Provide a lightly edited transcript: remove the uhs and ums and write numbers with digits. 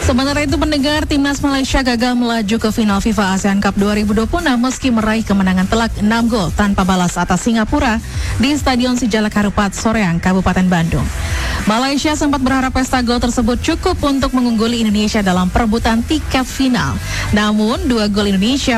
Sementara itu pendengar, timnas Malaysia gagal melaju ke final FIFA ASEAN Cup 2026 meski meraih kemenangan telak 6 gol tanpa balas atas Singapura di Stadion Sijalak Harupat, Soreang, Kabupaten Bandung. Malaysia sempat berharap pesta gol tersebut cukup untuk mengungguli Indonesia dalam perebutan tiket final. Namun, 2 gol Indonesia